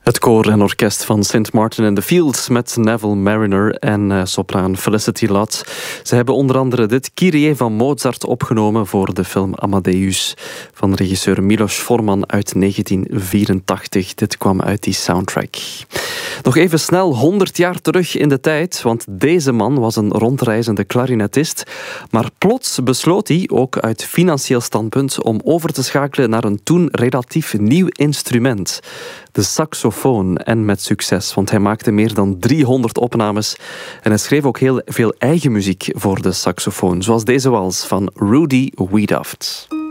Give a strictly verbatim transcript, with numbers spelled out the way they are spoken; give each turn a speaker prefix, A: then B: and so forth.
A: Het koor en orkest van Saint Martin in the Fields met Neville Marriner en uh, sopraan Felicity Lott. Ze hebben onder andere dit Kyrie van Mozart opgenomen voor de film Amadeus van regisseur Milos Forman uit negentien vierentachtig. Dit kwam uit die soundtrack. Nog even snel honderd jaar terug in de tijd, want deze man was een rondreizende klarinetist. Maar plots besloot hij, ook uit financieel standpunt, om over te schakelen naar een toen relatief nieuw instrument. De saxofoon, en met succes, want hij maakte meer dan driehonderd opnames en hij schreef ook heel veel eigen muziek voor de saxofoon, zoals deze wals van Rudy Wiedoeft.